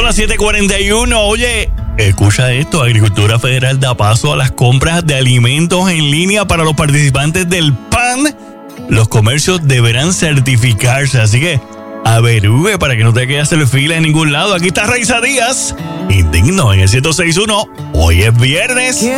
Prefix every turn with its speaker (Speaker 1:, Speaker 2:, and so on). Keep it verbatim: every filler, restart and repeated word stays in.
Speaker 1: las siete cuarenta y uno. Oye, escucha esto. Agricultura Federal da paso a las compras de alimentos en línea para los participantes del P A N. Los comercios deberán certificarse, así que averigüe para que no te quedes en fila en ningún lado. Aquí está Raiza Díaz, Indigno en el ciento seis punto uno. Hoy es viernes.